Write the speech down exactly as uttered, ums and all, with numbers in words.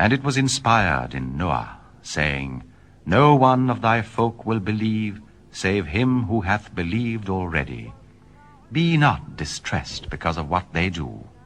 And it was inspired in Noah, saying, No one of thy folk will believe, save him who hath believed already. Be not distressed because of what they do.